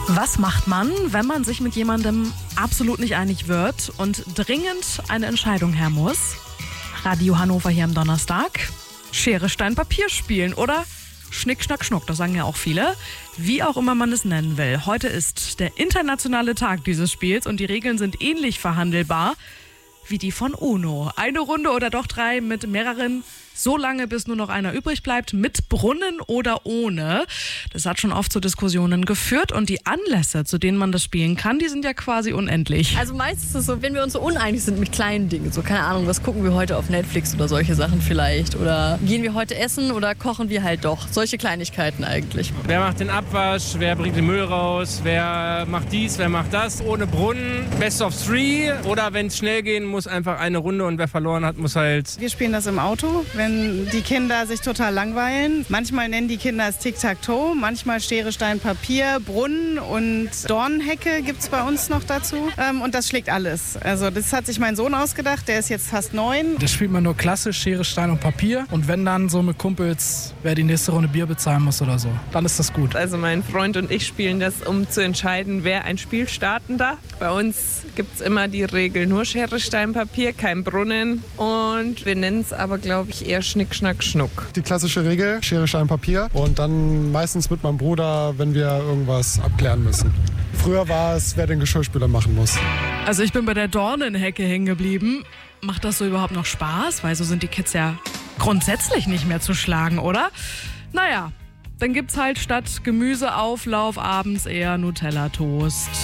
Was macht man, wenn man sich mit jemandem absolut nicht einig wird und dringend eine Entscheidung her muss? Radio Hannover hier am Donnerstag. Schere, Stein, Papier spielen oder Schnick, Schnack, Schnuck, das sagen ja auch viele. Wie auch immer man es nennen will. Heute ist der internationale Tag dieses Spiels und die Regeln sind ähnlich verhandelbar wie die von UNO. Eine Runde oder doch 3 mit mehreren, so lange bis nur noch einer übrig bleibt, mit Brunnen oder ohne. Das hat schon oft zu Diskussionen geführt und die Anlässe, zu denen man das spielen kann, die sind ja quasi unendlich. Also meistens ist es so, wenn wir uns so uneinig sind mit kleinen Dingen, so keine Ahnung, was gucken wir heute auf Netflix oder solche Sachen vielleicht, oder gehen wir heute essen oder kochen wir halt doch, solche Kleinigkeiten eigentlich. Wer macht den Abwasch, wer bringt den Müll raus, wer macht dies, wer macht das, ohne Brunnen, Best of 3 oder wenn es schnell gehen muss, einfach eine Runde und wer verloren hat, muss halt... Wir spielen das im Auto, wenn die Kinder sich total langweilen. Manchmal nennen die Kinder es Tic-Tac-Toe, manchmal Schere, Stein, Papier, Brunnen und Dornenhecke gibt es bei uns noch dazu. Und das schlägt alles. Also das hat sich mein Sohn ausgedacht, der ist jetzt fast 9. Das spielt man nur klassisch, Schere, Stein und Papier. Und wenn dann so mit Kumpels, wer die nächste Runde Bier bezahlen muss oder so, dann ist das gut. Also mein Freund und ich spielen das, um zu entscheiden, wer ein Spiel starten darf. Bei uns gibt es immer die Regel nur Schere, Stein, Papier, kein Brunnen. Und wir nennen es aber, glaube ich, eher Schnick, Schnack, Schnuck. Die klassische Regel, Schere, Stein, Papier und dann meistens mit meinem Bruder, wenn wir irgendwas abklären müssen. Früher war es, wer den Geschirrspüler machen muss. Also ich bin bei der Dornenhecke hängen geblieben. Macht das so überhaupt noch Spaß? Weil so sind die Kids ja grundsätzlich nicht mehr zu schlagen, oder? Naja, dann gibt's halt statt Gemüseauflauf abends eher Nutella-Toast.